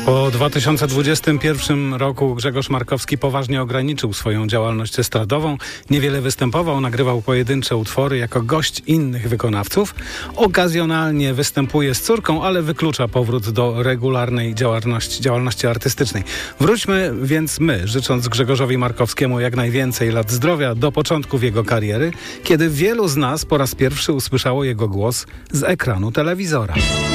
Po 2021 roku Grzegorz Markowski poważnie ograniczył swoją działalność estradową. Niewiele występował, nagrywał pojedyncze utwory jako gość innych wykonawców. Okazjonalnie występuje z córką, ale wyklucza powrót do regularnej działalności artystycznej. Wróćmy więc my, życząc Grzegorzowi Markowskiemu jak najwięcej lat zdrowia do początków jego kariery, kiedy wielu z nas po raz pierwszy usłyszało jego głos z ekranu telewizora.